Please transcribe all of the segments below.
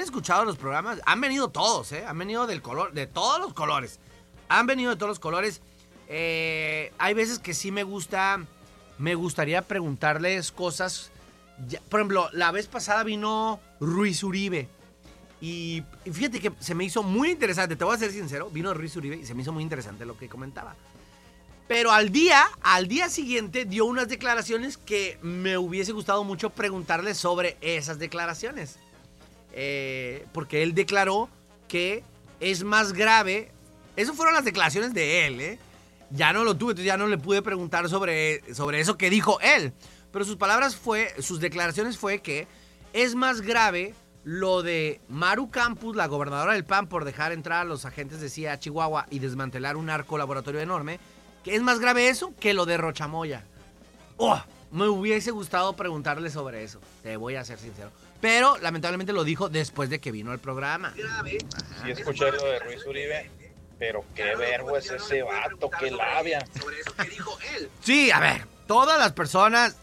escuchado los programas, han venido todos, han venido de todos los colores. Han venido de todos los colores. Hay veces que sí me gustaría preguntarles cosas. Por ejemplo, la vez pasada vino Ruiz Uribe. Y fíjate que se me hizo muy interesante, te voy a ser sincero, vino Ruiz Uribe y se me hizo muy interesante lo que comentaba. Pero al día siguiente dio unas declaraciones que me hubiese gustado mucho preguntarle sobre esas declaraciones. Porque él declaró que es más grave. Esas fueron las declaraciones de él, Ya no lo tuve, entonces ya no le pude preguntar sobre eso que dijo él. Pero sus declaraciones fue que es más grave lo de Maru Campos, la gobernadora del PAN, por dejar entrar a los agentes de CIA a Chihuahua y desmantelar un narco laboratorio enorme, que es más grave eso que lo de Rochamoya. Me hubiese gustado preguntarle sobre eso, te voy a ser sincero. Pero lamentablemente lo dijo después de que vino al programa. Sí, escuché lo de Ruiz Uribe, pero qué verbo es ese vato, qué labia. Sobre eso que dijo él. Sí, a ver, todas las personas,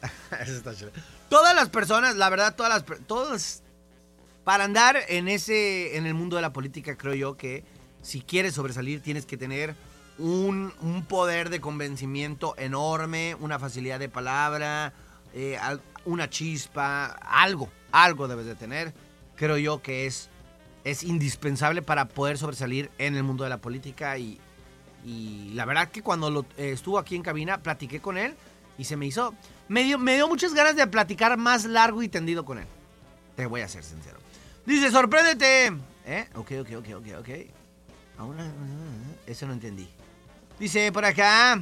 la verdad, todas, para andar en el mundo de la política, creo yo que si quieres sobresalir tienes que tener un poder de convencimiento enorme, una facilidad de palabra, una chispa, algo debes de tener. Creo yo que es indispensable para poder sobresalir en el mundo de la política y la verdad que cuando estuvo aquí en cabina platiqué con él y se me dio muchas ganas de platicar más largo y tendido con él. Te voy a ser sincero. Dice, sorpréndete. Ok. Eso no entendí. Dice por acá.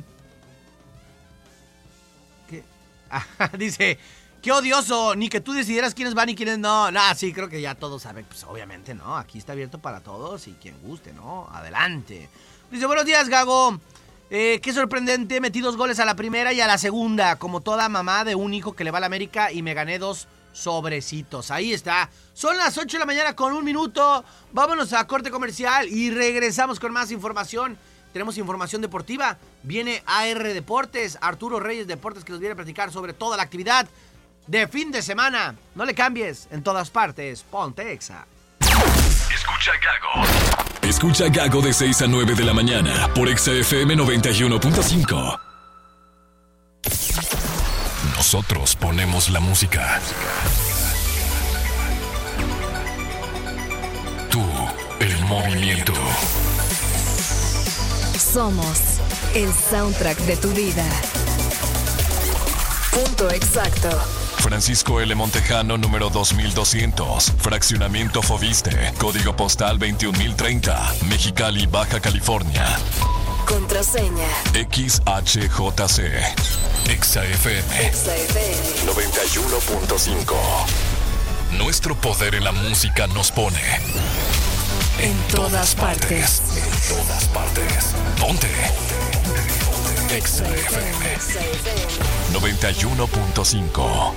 ¿Qué? Dice, qué odioso, ni que tú decidieras quiénes van y quiénes no. Sí, creo que ya todos saben, pues obviamente, ¿no? Aquí está abierto para todos y quien guste, ¿no? Adelante. Dice, buenos días, Gago. Qué sorprendente, metí 2 goles a la primera y a la segunda, como toda mamá de un hijo que le va a la América y me gané 2 sobrecitos. Ahí está. Son las 8 de la mañana con 1 minuto. Vámonos a corte comercial y regresamos con más información. Tenemos información deportiva. Viene AR Deportes, Arturo Reyes Deportes, que nos viene a platicar sobre toda la actividad de fin de semana. No le cambies, en todas partes. Ponte Exa. Escucha Gago. Escucha Gago de 6 a 9 de la mañana por Exa FM 91.5. Nosotros ponemos la música. Tú, el movimiento. Somos el soundtrack de tu vida. Punto exacto. Francisco L. Montejano, número 2200. Fraccionamiento Foviste. Código postal 21030. Mexicali, Baja California. Contraseña XHJC. Exa FM 91.5. Nuestro poder en la música nos pone en todas partes. En todas partes. Ponte Exa FM 91.5.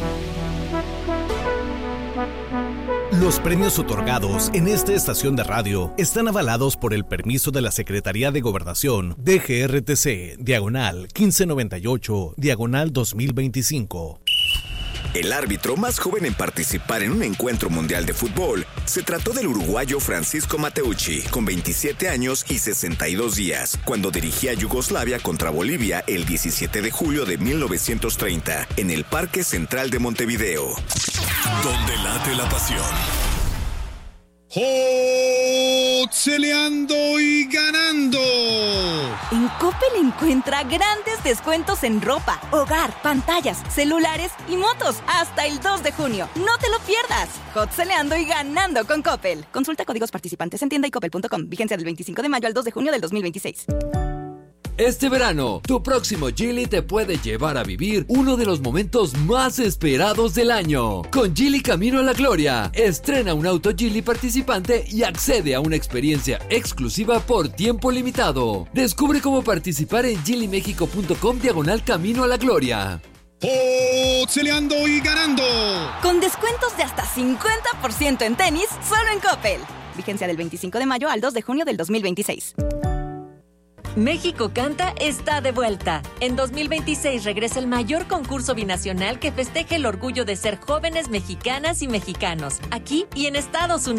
Los premios otorgados en esta estación de radio están avalados por el permiso de la Secretaría de Gobernación DGRTC, diagonal 1598, diagonal 2025. El árbitro más joven en participar en un encuentro mundial de fútbol se trató del uruguayo Francisco Mateucci, con 27 años y 62 días, cuando dirigía a Yugoslavia contra Bolivia el 17 de julio de 1930, en el Parque Central de Montevideo. Donde late la pasión. ¡Hotzeleando y ganando! En Coppel encuentra grandes descuentos en ropa, hogar, pantallas, celulares y motos hasta el 2 de junio. ¡No te lo pierdas! Hotzeleando y ganando con Coppel. Consulta códigos participantes en tienda y coppel.com. Vigencia del 25 de mayo al 2 de junio del 2026. Este verano, tu próximo Geely te puede llevar a vivir uno de los momentos más esperados del año. Con Geely Camino a la Gloria, estrena un auto Geely participante y accede a una experiencia exclusiva por tiempo limitado. Descubre cómo participar en geelymexico.com/Camino a la Gloria. ¡Hotzeleando y ganando! Con descuentos de hasta 50% en tenis, solo en Coppel. Vigencia del 25 de mayo al 2 de junio del 2026. México Canta está de vuelta. En 2026 regresa el mayor concurso binacional que festeje el orgullo de ser jóvenes mexicanas y mexicanos, aquí y en Estados Unidos.